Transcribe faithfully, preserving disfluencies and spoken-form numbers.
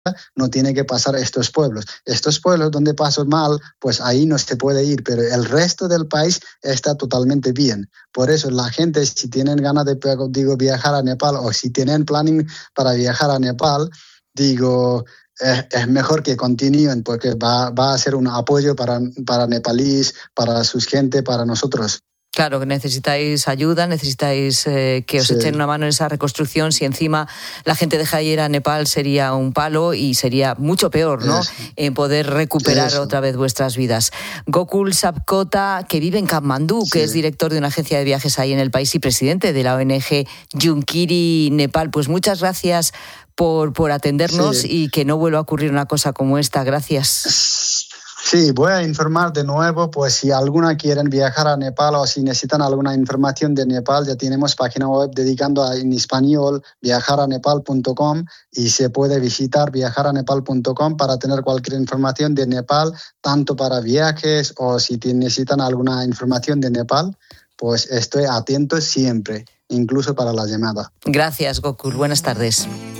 no tiene que pasar estos pueblos. Estos pueblos donde paso mal, pues ahí no se puede ir, pero el resto del país está totalmente bien. Por eso la gente, si tienen ganas de digo, viajar a Nepal o si tienen planning para viajar a Nepal, digo, es, es mejor que continúen porque va, va a ser un apoyo para, para nepalíes, para su gente, para nosotros. Claro, que necesitáis ayuda, necesitáis eh, que os sí. echen una mano en esa reconstrucción. Si encima la gente deja de ir a Nepal sería un palo y sería mucho peor, ¿no? Eso. En poder recuperar Eso. otra vez vuestras vidas. Gokul Sabkota, que vive en Katmandú, sí. que es director de una agencia de viajes ahí en el país y presidente de la O N G Junkiri Nepal. Pues muchas gracias por, por atendernos sí. y que no vuelva a ocurrir una cosa como esta. Gracias. Sí, voy a informar de nuevo, pues si alguna quieren viajar a Nepal o si necesitan alguna información de Nepal, ya tenemos página web dedicando a, en español viajar a nepal punto com y se puede visitar viajar a nepal punto com para tener cualquier información de Nepal, tanto para viajes o si necesitan alguna información de Nepal, pues estoy atento siempre, incluso para la llamada. Gracias, Gokul. Buenas tardes.